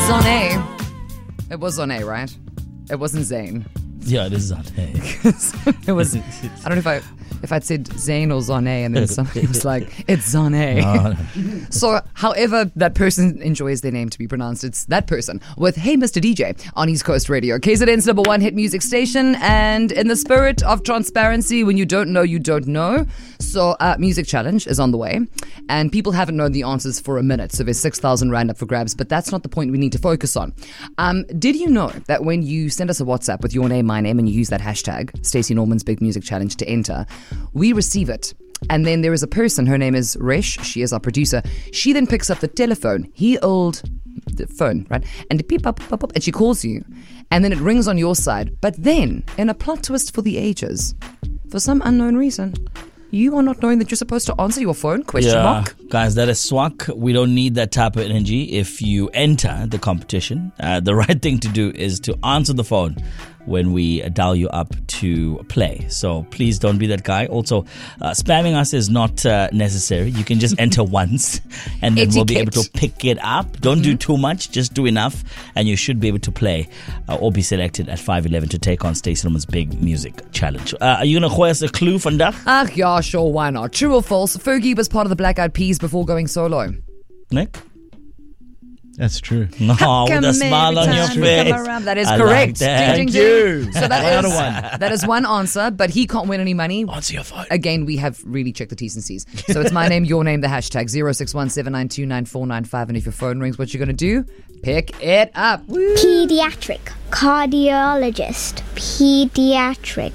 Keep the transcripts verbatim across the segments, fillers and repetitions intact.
Zane. It was Zane, right? It wasn't Zane. Yeah, it is Zane. It was. I don't know if I if I'd said Zane or Zane, and then somebody was like, "It's Zane." No. So, however that person enjoys their name to be pronounced, it's that person with "Hey, Mister D J" on East Coast Radio, K Z N's number one hit music station. And in the spirit of transparency, when you don't know, you don't know. So, uh, Music Challenge is on the way, and people haven't known the answers for a minute. So, there's six thousand rand up for grabs, but that's not the point we need to focus on. Um, did you know that when you send us a WhatsApp with your name, my name, and you use that hashtag Stacey Norman's Big Music Challenge to enter, we receive it? And then there is a person, her name is Resh, she is our producer. She then picks up the telephone, he old the phone, right? And it beep, up, up, up, and she calls you, and then it rings on your side. But then, in a plot twist for the ages, for some unknown reason, you are not knowing that you're supposed to answer your phone? Question yeah, mark. Guys, that is swag. We don't need that type of energy. If you enter the competition, uh, the right thing to do is to answer the phone when we dial you up to play. So please don't be that guy. Also, uh, spamming us is not uh, necessary. You can just enter once and then Etiquette. We'll be able to pick it up. Don't mm-hmm. do too much, just do enough, and you should be able to play uh, or be selected at five eleven to take on Stacey Norman's Big Music Challenge. Uh, are you going to give us a clue, vandag? Ah, yeah, sure, why not? True or false, Fergie was part of the Black Eyed Peas before going solo. Nick? That's true. Oh, with a smile on your face. That is I correct. Like that. Ding, Thank ding, you. ding. So that is, one. that is one answer, but he can't win any money. Answer your phone. Again, we have really checked the T's and C's. So it's my name, your name, the hashtag zero six one seven nine two nine four nine five. And if your phone rings, what you're going to do? Pick it up. Woo. Pediatric cardiologist. Pediatric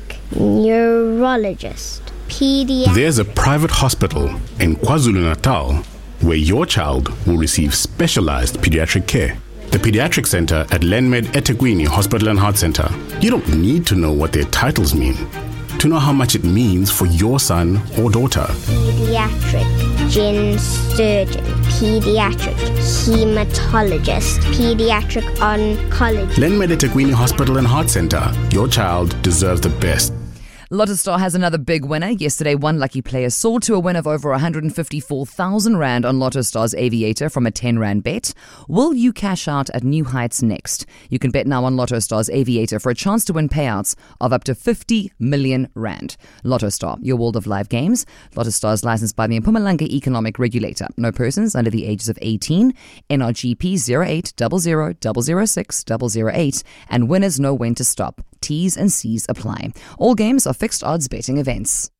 neurologist. Pediatric. There's a private hospital in KwaZulu-Natal where your child will receive specialized pediatric care. The Pediatric Center at Lenmed eThekwini Hospital and Heart Center. You don't need to know what their titles mean to know how much it means for your son or daughter. Pediatric gyn surgeon, pediatric hematologist, pediatric oncologist. Lenmed eThekwini Hospital and Heart Center. Your child deserves the best. Lotto Star has another big winner. Yesterday, one lucky player soared to a win of over one hundred fifty-four thousand rand on Lotto Star's Aviator from a ten rand bet. Will you cash out at new heights next? You can bet now on Lotto Star's Aviator for a chance to win payouts of up to fifty million rand. Lotto Star, your world of live games. Lotto Star is licensed by the Mpumalanga Economic Regulator. No persons under the ages of eighteen. N R G P zero eight zero zero zero zero six zero zero eight. And winners know when to stop. T's and C's apply. All games are fixed odds betting events.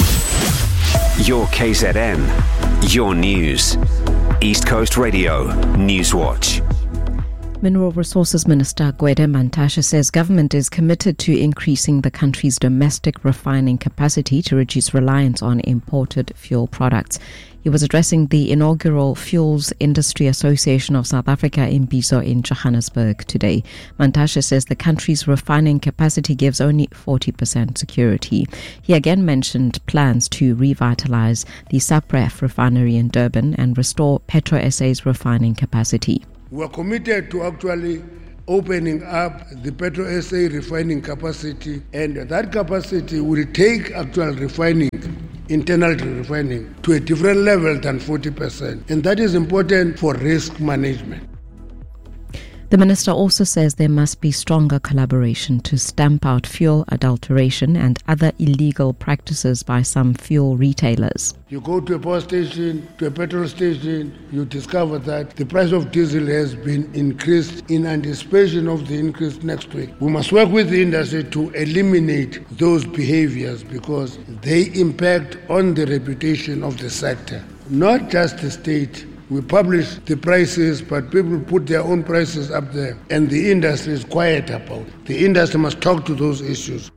Your K Z N, your news. East Coast Radio, Newswatch. Mineral Resources Minister Gwede Mantashe says government is committed to increasing the country's domestic refining capacity to reduce reliance on imported fuel products. He was addressing the inaugural Fuels Industry Association of South Africa Imbizo in Johannesburg today. Mantashe says the country's refining capacity gives only forty percent security. He again mentioned plans to revitalize the SAPREF refinery in Durban and restore Petro S A's refining capacity. We're committed to actually opening up the Petro S A refining capacity, and that capacity will take actual refining, internal refining, to a different level than forty percent. And that is important for risk management. The minister also says there must be stronger collaboration to stamp out fuel adulteration and other illegal practices by some fuel retailers. You go to a power station, to a petrol station, you discover that the price of diesel has been increased in anticipation of the increase next week. We must work with the industry to eliminate those behaviors because they impact on the reputation of the sector, not just the state. We publish the prices, but people put their own prices up there, and the industry is quiet about it. The industry must talk to those issues.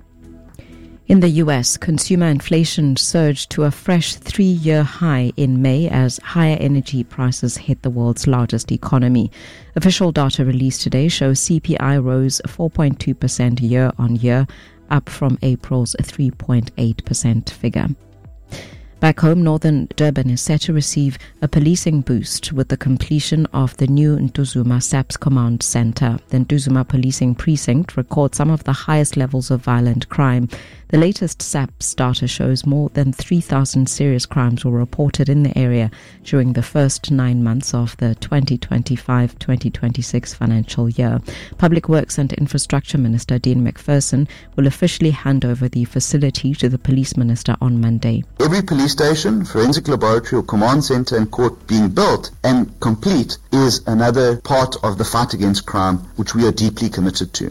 In the U S, consumer inflation surged to a fresh three-year high in May as higher energy prices hit the world's largest economy. Official data released today shows C P I rose four point two percent year on year, up from April's three point eight percent figure. Back home, northern Durban is set to receive a policing boost with the completion of the new Ntuzuma SAPS Command Center. The Ntuzuma Policing Precinct records some of the highest levels of violent crime. The latest SAPS data shows more than three thousand serious crimes were reported in the area during the first nine months of the twenty twenty-five twenty twenty-six financial year. Public Works and Infrastructure Minister Dean McPherson will officially hand over the facility to the Police Minister on Monday. Every police station, forensic laboratory or command center and court being built and complete is another part of the fight against crime, which we are deeply committed to.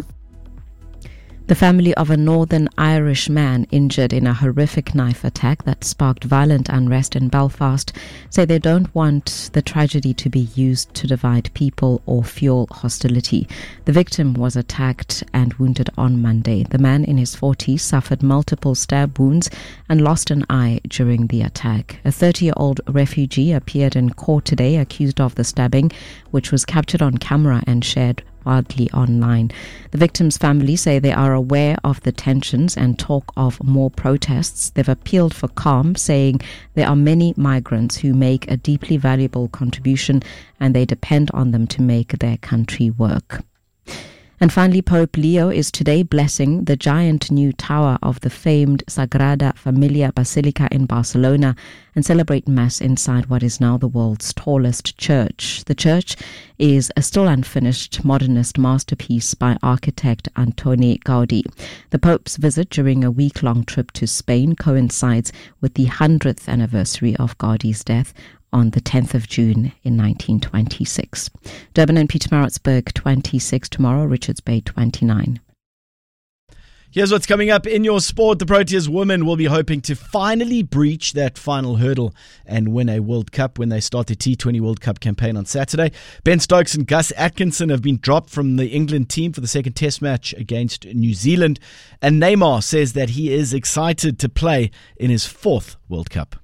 The family of a Northern Irish man injured in a horrific knife attack that sparked violent unrest in Belfast say they don't want the tragedy to be used to divide people or fuel hostility. The victim was attacked and wounded on Monday. The man in his forties suffered multiple stab wounds and lost an eye during the attack. A thirty-year-old refugee appeared in court today accused of the stabbing, which was captured on camera and shared widely online. The victim's family say they are aware of the tensions and talk of more protests. They've appealed for calm, saying there are many migrants who make a deeply valuable contribution and they depend on them to make their country work. And finally, Pope Leo is today blessing the giant new tower of the famed Sagrada Familia Basilica in Barcelona and celebrate Mass inside what is now the world's tallest church. The church is a still unfinished modernist masterpiece by architect Antoni Gaudi. The Pope's visit during a week-long trip to Spain coincides with the hundredth anniversary of Gaudi's death on the tenth of June in nineteen twenty-six. Durban and Pietermaritzburg twenty-six tomorrow, Richards Bay twenty-nine. Here's what's coming up in your sport. The Proteas women will be hoping to finally breach that final hurdle and win a World Cup when they start the T twenty World Cup campaign on Saturday. Ben Stokes and Gus Atkinson have been dropped from the England team for the second test match against New Zealand. And Neymar says that he is excited to play in his fourth World Cup.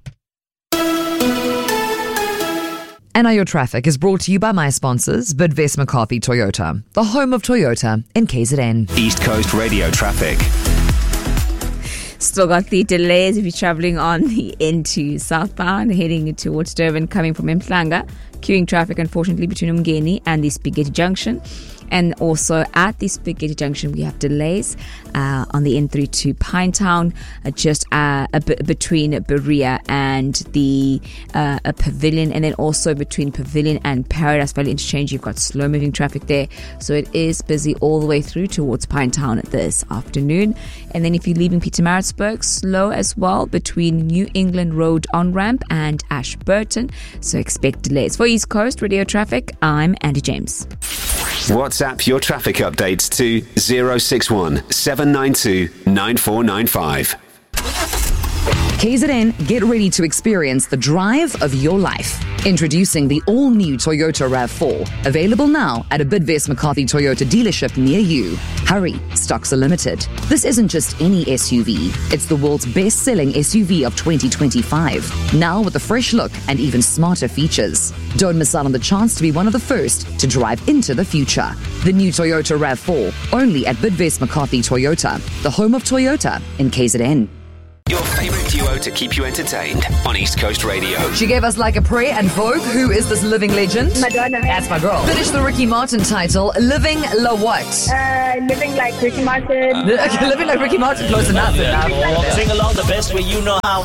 And now your traffic is brought to you by my sponsors, Bidvest McCarthy Toyota, the home of Toyota in K Z N. East Coast Radio traffic. Still got the delays if you're travelling on the N two southbound, heading towards Durban, coming from Mhlanga. Queuing traffic, unfortunately, between Umgeni and the Spaghetti Junction. And also at the Spaghetti Junction, we have delays uh, on the N three to Pinetown, uh, just uh, a b- between Berea and the uh, a Pavilion, and then also between Pavilion and Paradise Valley Interchange. You've got slow-moving traffic there, so it is busy all the way through towards Pinetown this afternoon. And then if you're leaving Pietermaritzburg, slow as well between New England Road on-ramp and Ashburton, so expect delays. For East Coast Radio Traffic, I'm Andy James. WhatsApp your traffic updates to zero six one seven nine two nine four nine five. K Z N, get ready to experience the drive of your life. Introducing the all-new Toyota RAV four, available now at a Bidvest McCarthy Toyota dealership near you. Hurry, stocks are limited. This isn't just any S U V. It's the world's best-selling S U V of twenty twenty-five, now with a fresh look and even smarter features. Don't miss out on the chance to be one of the first to drive into the future. The new Toyota RAV four, only at Bidvest McCarthy Toyota, the home of Toyota in K Z N. Your favourite duo to keep you entertained on East Coast Radio. She gave us Like a Prayer and Vogue. Who is this living legend? Madonna. That's my girl. Finish the Ricky Martin title. Living La what? Uh, living like Ricky Martin. Uh, living like Ricky Martin. Close enough. Yeah. Enough. Sing along the best way you know how.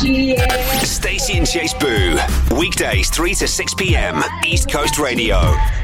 Stacey and Chase Boo. Weekdays three to six p.m. East Coast Radio.